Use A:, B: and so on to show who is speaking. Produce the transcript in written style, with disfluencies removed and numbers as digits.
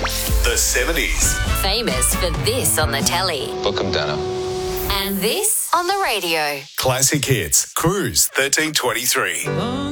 A: The 70s.
B: Famous for this on the telly
C: Book 'em, Dano.
B: and this on the radio.
A: Classic hits. Cruise 1323.